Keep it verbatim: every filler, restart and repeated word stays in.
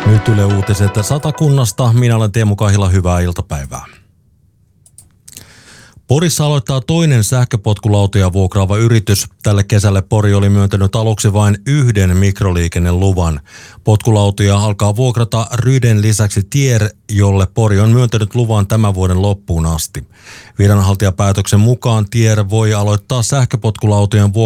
Nyt Yle Uutiset Satakunnasta. Minä olen Teemu Kahila. Hyvää iltapäivää. Porissa aloittaa toinen sähköpotkulautoja vuokraava yritys. Tälle kesälle Pori oli myöntänyt aluksi vain yhden mikroliikenneluvan. Potkulautoja alkaa vuokrata Ryden lisäksi Tier, jolle Pori on myöntänyt luvan tämän vuoden loppuun asti. Viranhaltijapäätöksen mukaan Tier voi aloittaa sähköpotkulautojen vuokraamisen